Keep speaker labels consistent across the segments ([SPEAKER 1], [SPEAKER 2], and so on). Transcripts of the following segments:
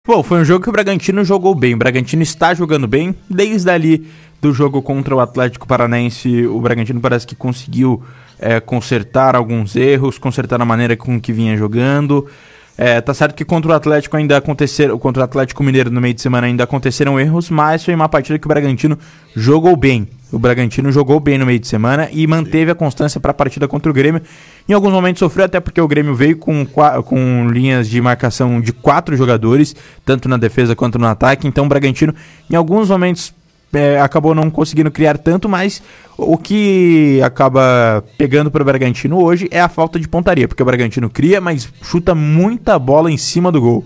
[SPEAKER 1] Bom, foi um jogo que o Bragantino jogou bem. O Bragantino está jogando bem. Desde ali do jogo contra o Atlético Paranaense, o Bragantino parece que conseguiu consertar alguns erros, consertar a maneira com que vinha jogando. Tá certo que contra o Atlético contra o Atlético Mineiro no meio de semana ainda aconteceram erros, mas foi uma partida que o Bragantino jogou bem. O Bragantino jogou bem no meio de semana e manteve a constância para a partida contra o Grêmio. Em alguns momentos sofreu, até porque o Grêmio veio com linhas de marcação de 4 jogadores, tanto na defesa quanto no ataque. Então o Bragantino, em alguns momentos, acabou não conseguindo criar tanto, mas o que acaba pegando para o Bragantino hoje é a falta de pontaria, porque o Bragantino cria, mas chuta muita bola em cima do gol.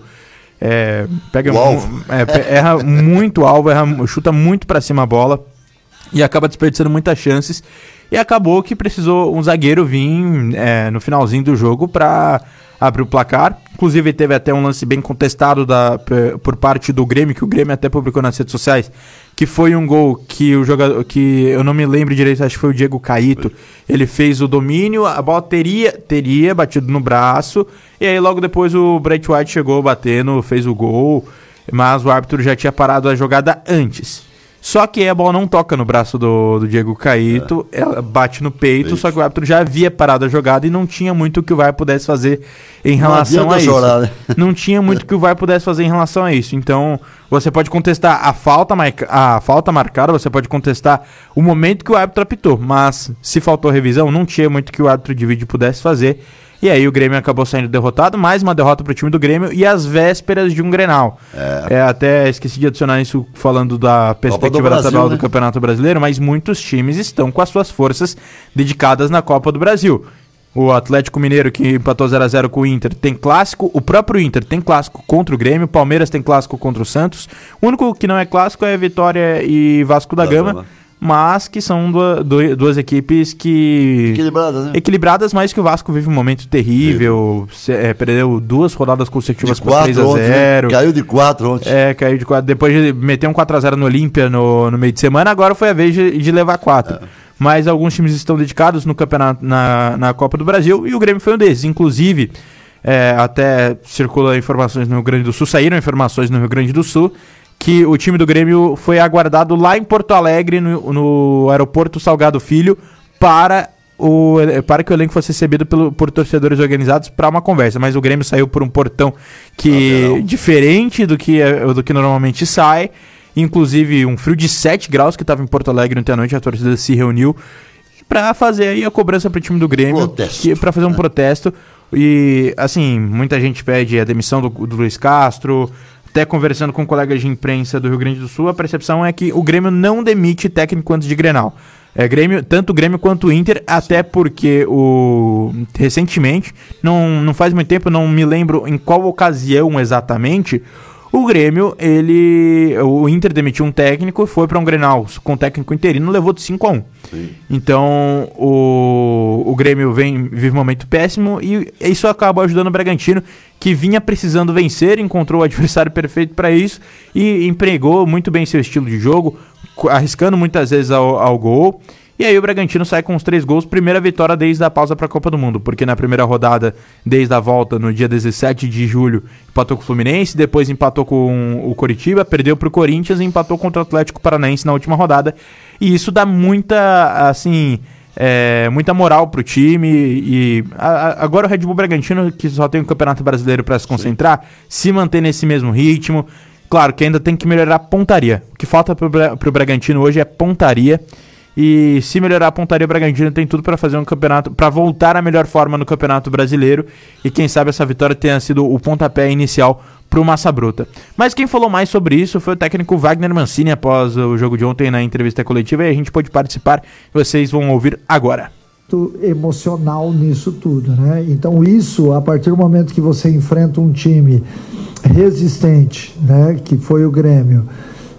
[SPEAKER 1] Erra muito alvo, chuta muito para cima a bola e acaba desperdiçando muitas chances. E acabou que precisou um zagueiro vir no finalzinho do jogo para abrir o placar. Inclusive teve até um lance bem contestado por parte do Grêmio, que o Grêmio até publicou nas redes sociais, que foi um gol que o jogador, que eu não me lembro direito, acho que foi o Diego Caíto, ele fez o domínio, a bola teria batido no braço, e aí logo depois o Bright White chegou batendo, fez o gol, mas o árbitro já tinha parado a jogada antes. Só que a bola não toca no braço do Diego Caíto, ela bate no peito, só que o árbitro já havia parado a jogada e não tinha muito o que o VAR pudesse fazer em relação a isso. Chorar, né? Não tinha muito o que o VAR pudesse fazer em relação a isso. Então, você pode contestar a falta marcada, você pode contestar o momento que o árbitro apitou, mas se faltou revisão, não tinha muito que o árbitro de vídeo pudesse fazer. E aí o Grêmio acabou saindo derrotado, mais uma derrota para o time do Grêmio e às vésperas de um Grenal. Até esqueci de adicionar isso falando da perspectiva estadual do Campeonato Brasileiro, mas muitos times estão com as suas forças dedicadas na Copa do Brasil. O Atlético Mineiro, que empatou 0x0 com o Inter, tem clássico. O próprio Inter tem clássico contra o Grêmio. O Palmeiras tem clássico contra o Santos. O único que não é clássico é Vitória e Vasco da Gama. Mas que são duas equipes que... Equilibradas, mas que o Vasco vive um momento terrível. Perdeu 2 rodadas consecutivas por 3x0.
[SPEAKER 2] Né? Caiu de 4 ontem.
[SPEAKER 1] Caiu de 4. Depois de meter um 4x0 no Olímpia no meio de semana, agora foi a vez de levar 4. Mas alguns times estão dedicados no campeonato, na Copa do Brasil, e o Grêmio foi um desses. Inclusive, até circulam informações no Rio Grande do Sul, saíram informações no Rio Grande do Sul, que o time do Grêmio foi aguardado lá em Porto Alegre, no aeroporto Salgado Filho, para que o elenco fosse recebido por torcedores organizados para uma conversa. Mas o Grêmio saiu por um portão diferente do que normalmente sai. Inclusive um frio de 7 graus que estava em Porto Alegre ontem à noite, a torcida se reuniu para fazer aí a cobrança para o time do Grêmio, para fazer um protesto. E assim, muita gente pede a demissão do Luiz Castro. Até conversando com colegas de imprensa do Rio Grande do Sul, a percepção é que o Grêmio não demite técnico antes de Grenal. Tanto o Grêmio quanto o Inter, até porque recentemente, não faz muito tempo, não me lembro em qual ocasião exatamente, o Inter demitiu um técnico e foi para um Grenal com um técnico interino, levou de 5-1. Sim. Então o Grêmio vive um momento péssimo e isso acaba ajudando o Bragantino, que vinha precisando vencer, encontrou o adversário perfeito para isso e empregou muito bem seu estilo de jogo, arriscando muitas vezes ao gol. E aí o Bragantino sai com os 3 gols, primeira vitória desde a pausa para a Copa do Mundo, porque na primeira rodada, desde a volta, no dia 17 de julho, empatou com o Fluminense, depois empatou com o Coritiba, perdeu para o Corinthians e empatou contra o Atlético Paranaense na última rodada. E isso dá muita moral pro time. E agora o Red Bull Bragantino, que só tem o Campeonato Brasileiro para se concentrar, se manter nesse mesmo ritmo. Claro que ainda tem que melhorar a pontaria. O que falta pro Bragantino hoje é pontaria. E se melhorar a pontaria, o Bragantino tem tudo para fazer um campeonato, para voltar à melhor forma no Campeonato Brasileiro. E quem sabe essa vitória tenha sido o pontapé inicial para o Massa Bruta. Mas quem falou mais sobre isso foi o técnico Wagner Mancini após o jogo de ontem na entrevista coletiva, e a gente pôde participar e vocês vão ouvir agora.
[SPEAKER 3] Emocional nisso tudo, né? Então isso, a partir do momento que você enfrenta um time resistente, né, que foi o Grêmio,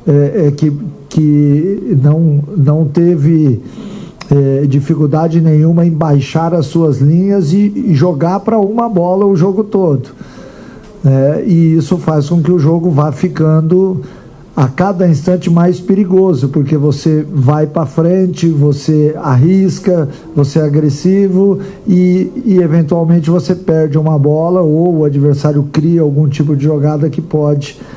[SPEAKER 3] que não teve dificuldade nenhuma em baixar as suas linhas e jogar para uma bola o jogo todo. E isso faz com que o jogo vá ficando a cada instante mais perigoso, porque você vai para frente, você arrisca, você é agressivo e eventualmente você perde uma bola ou o adversário cria algum tipo de jogada que pode